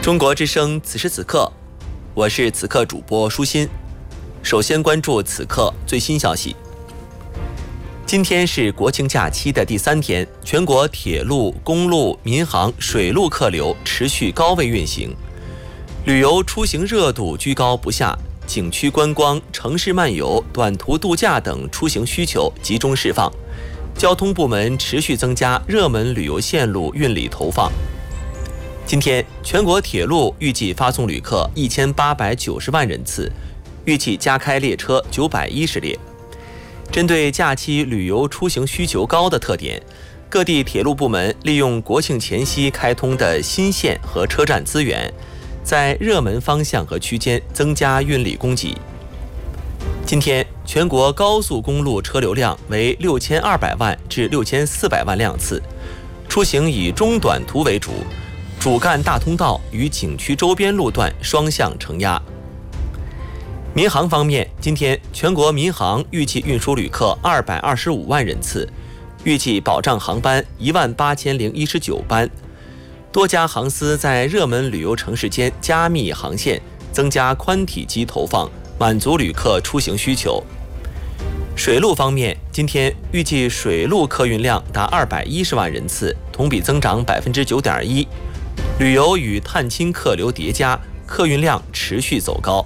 中国之声此时此刻，我是此刻主播舒心。首先关注此刻最新消息。今天是国庆假期的第3天，全国铁路、公路、民航、水路客流持续高位运行，旅游出行热度居高不下，景区观光、城市漫游、短途度假等出行需求集中释放。交通部门持续增加热门旅游线路运力投放。今天，全国铁路预计发送旅客1890万人次，预计加开列车910列。针对假期旅游出行需求高的特点，各地铁路部门利用国庆前夕开通的新线和车站资源，在热门方向和区间增加运力供给。今天，全国高速公路车流量为6200万至6400万辆次，出行以中短途为主，主干大通道与景区周边路段双向承压。民航方面，今天全国民航预计运输旅客225万人次，预计保障航班18019班。多家航司在热门旅游城市间加密航线，增加宽体机投放，满足旅客出行需求。水路方面，今天预计水路客运量达210万人次，同比增长9.1%。旅游与探亲客流叠加，客运量持续走高。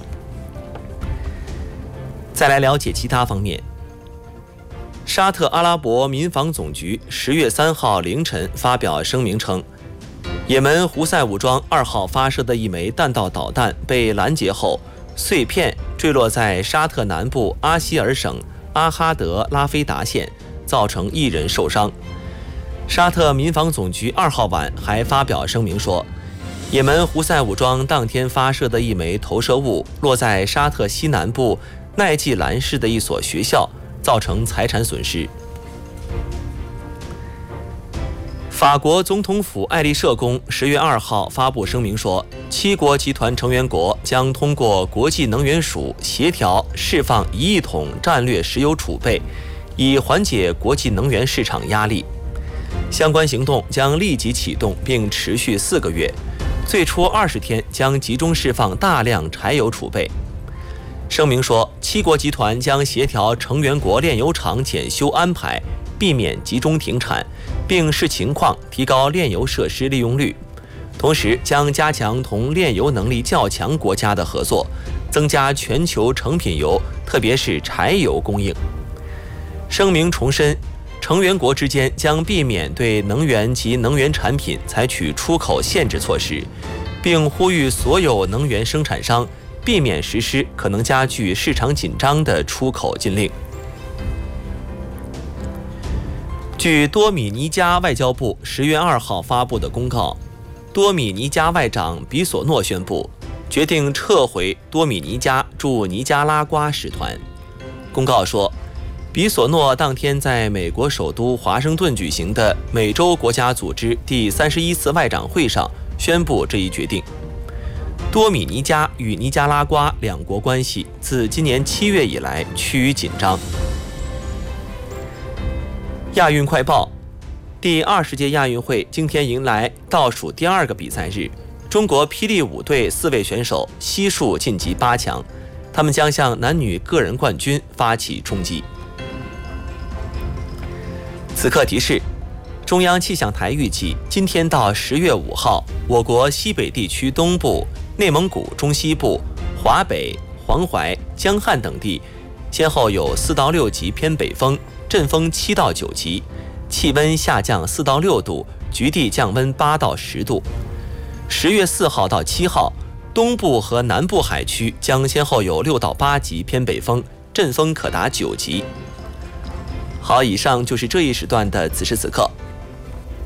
再来了解其他方面。沙特阿拉伯民防总局10月3号凌晨发表声明称，也门胡塞武装2号发射的一枚弹道导弹被拦截后，碎片坠落在沙特南部阿希尔省阿哈德拉菲达县，造成1人受伤。沙特民防总局2号晚还发表声明说，也门胡塞武装当天发射的一枚投射物落在沙特西南部奈季兰市的一所学校，造成财产损失。法国总统府爱丽舍宫10月2号发布声明说，7国集团成员国将通过国际能源署协调释放1亿桶战略石油储备，以缓解国际能源市场压力。相关行动将立即启动并持续4个月，最初20天将集中释放大量柴油储备。声明说，7国集团将协调成员国炼油厂检修安排，避免集中停产，并视情况提高炼油设施利用率。同时将加强同炼油能力较强国家的合作，增加全球成品油，特别是柴油供应。声明重申，成员国之间将避免对能源及能源产品采取出口限制措施，并呼吁所有能源生产商避免实施可能加剧市场紧张的出口禁令。据多米尼加外交部10月2号发布的公告，多米尼加外长比索诺宣布，决定撤回多米尼加驻尼加拉瓜使团。公告说，比索诺当天在美国首都华盛顿举行的美洲国家组织第31次外长会上宣布这一决定。多米尼加与尼加拉瓜两国关系自今年7月以来趋于紧张。亚运快报，第20届亚运会今天迎来倒数第2个比赛日，中国霹雳舞队4位选手悉数晋级8强，他们将向男女个人冠军发起冲击。此刻提示，中央气象台预计今天到10月5号，我国西北地区东部、内蒙古中西部、华北、黄淮、江汉等地先后有4到6级偏北风，阵风7到9级，气温下降4到6度，局地降温8到10度。10月4号到7号，东部和南部海区将先后有6到8级偏北风，阵风可达9级。好，以上就是这一时段的此时此刻。